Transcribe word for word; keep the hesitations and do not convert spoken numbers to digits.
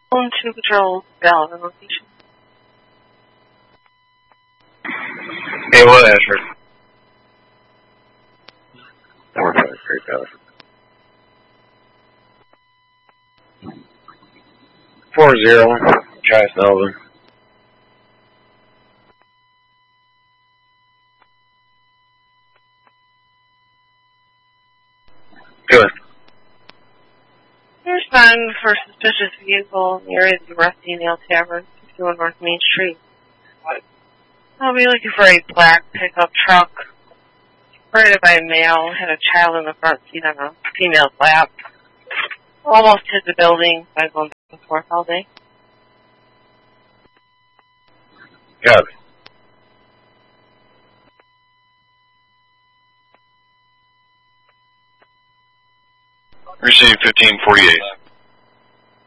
Phone two Patrol, Bell, location. Hey, what, Ashford? Four five three thousand. Four zero. Try Snowden. Good. Respond for suspicious vehicle near the Rusty Nail Tavern, fifty-one North Main Street. I'll be looking for a black pickup truck. Operated by a male, had a child in the front seat on a female's lap. Almost hit the building by going back and forth all day. Got it. Received fifteen forty-eight.